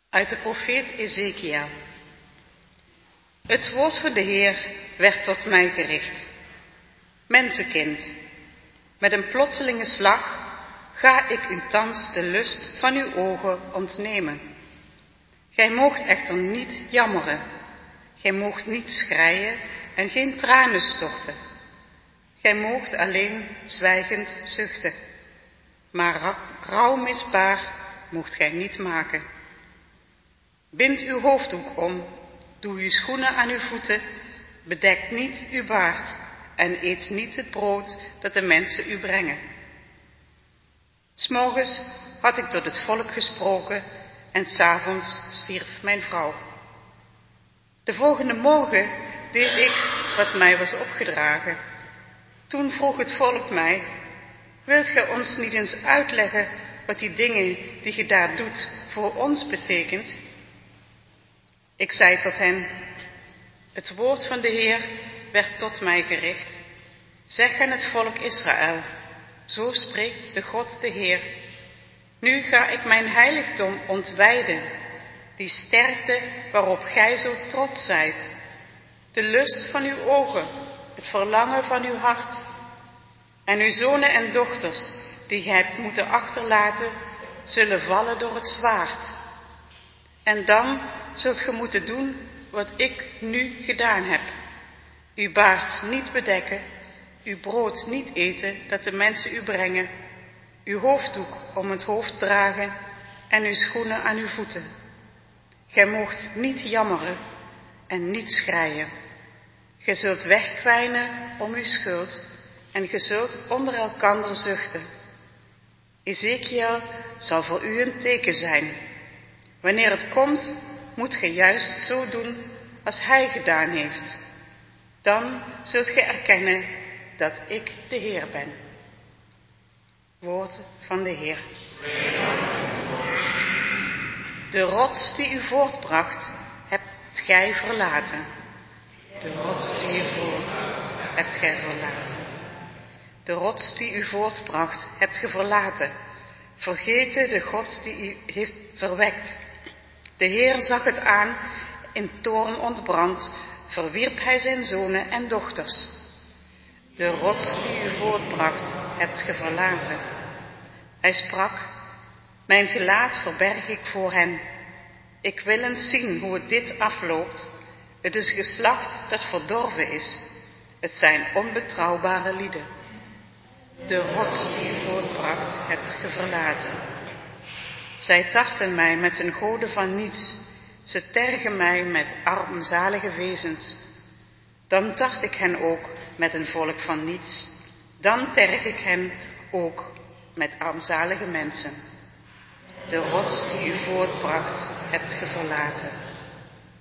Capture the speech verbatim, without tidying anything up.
Uit de profeet Ezekiel. Het woord van de Heer werd tot mij gericht. Mensenkind, met een plotselinge slag ga ik u thans de lust van uw ogen ontnemen. Gij moogt echter niet jammeren, gij moogt niet schreien en geen tranen storten. Gij moogt alleen zwijgend zuchten, maar rouwmisbaar moogt gij niet maken. Bind uw hoofddoek om, doe uw schoenen aan uw voeten, bedek niet uw baard en eet niet het brood dat de mensen u brengen. 'S Morgens had ik tot het volk gesproken en 's avonds stierf mijn vrouw. De volgende morgen deed ik wat mij was opgedragen. Toen vroeg het volk mij: wilt gij ons niet eens uitleggen wat die dingen die ge daar doet voor ons betekent? Ik zei tot hen: het woord van de Heer werd tot mij gericht. Zeg aan het volk Israël: zo spreekt de God de Heer. Nu ga ik mijn heiligdom ontwijden, die sterkte waarop gij zo trots zijt. De lust van uw ogen, het verlangen van uw hart. En uw zonen en dochters, die gij hebt moeten achterlaten, zullen vallen door het zwaard. En dan zult ge moeten doen wat ik nu gedaan heb. Uw baard niet bedekken, uw brood niet eten dat de mensen u brengen, uw hoofddoek om het hoofd dragen en uw schoenen aan uw voeten. Gij moogt niet jammeren en niet schreien. Gij zult wegkwijnen om uw schuld en ge zult onder elkander zuchten. Ezekiel zal voor u een teken zijn. Wanneer het komt, moet ge juist zo doen als hij gedaan heeft. Dan zult ge erkennen dat ik de Heer ben. Woord van de Heer. De rots die u voortbracht, hebt gij verlaten. De rots die u voortbracht, hebt gij verlaten. De rots die u voortbracht, hebt ge verlaten. Vergeten de God die u heeft verwekt. De Heer zag het aan, in toorn ontbrand, verwierp hij zijn zonen en dochters. De rots die u voortbracht, hebt ge verlaten. Hij sprak: mijn gelaat verberg ik voor hen. Ik wil eens zien hoe het dit afloopt. Het is geslacht dat verdorven is. Het zijn onbetrouwbare lieden. De rots die u voortbracht, hebt ge verlaten. Zij tarten mij met hun goden van niets. Ze tergen mij met armzalige wezens. Dan tart ik hen ook met een volk van niets. Dan terg ik hen ook met armzalige mensen. De rots die u voortbracht, hebt ge verlaten.